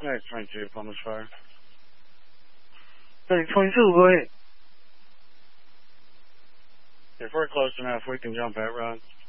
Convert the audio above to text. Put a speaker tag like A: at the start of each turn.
A: Next 22, Plymouth Fire.
B: 22, go ahead.
A: If we're close enough, we can jump that run.